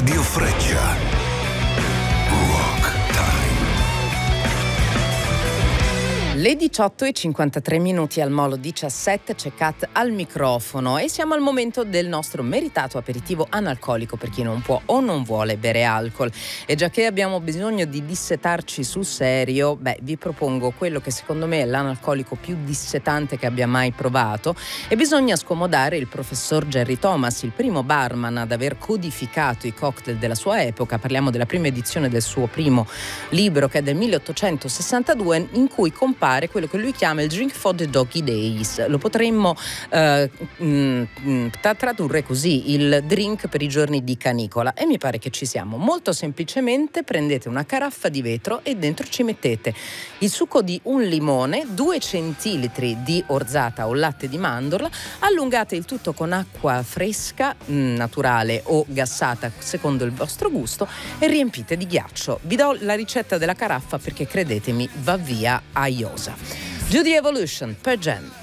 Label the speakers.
Speaker 1: Radio Freccia. Rock Time.
Speaker 2: Le 18:53 al Molo 17, c'è Kat al microfono e siamo al momento del nostro meritato aperitivo analcolico per chi non può o non vuole bere alcol. E già che abbiamo bisogno di dissetarci sul serio, vi propongo quello che secondo me è l'analcolico più dissetante che abbia mai provato, e bisogna scomodare il professor Jerry Thomas, il primo barman ad aver codificato i cocktail della sua epoca. Parliamo della prima edizione del suo primo libro, che è del 1862, in cui compare quello che lui chiama il drink for the doggy days. Lo potremmo tradurre così: il drink per i giorni di canicola, e mi pare che ci siamo. Molto semplicemente prendete una caraffa di vetro e dentro ci mettete il succo di un limone, 2 centilitri di orzata o latte di mandorla, allungate il tutto con acqua fresca, naturale o gassata secondo il vostro gusto, e riempite di ghiaccio. Vi do la ricetta della caraffa perché, credetemi, va via a iosa. Do the Evolution per Jam.